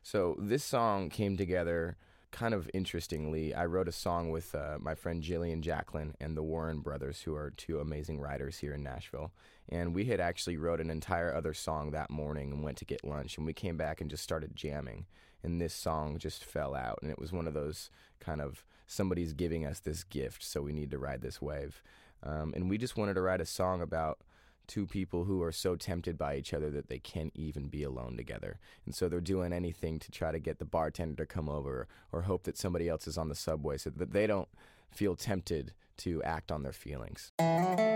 So this song came together kind of interestingly. I wrote a song with my friend Jillian Jacklin and the Warren brothers, who are two amazing writers here in Nashville. And we had actually wrote an entire other song that morning and went to get lunch. And we came back and just started jamming. And this song just fell out. And it was one of those kind of, somebody's giving us this gift, so we need to ride this wave. And we just wanted to write a song about two people who are so tempted by each other that they can't even be alone together. And so they're doing anything to try to get the bartender to come over or hope that somebody else is on the subway so that they don't feel tempted to act on their feelings.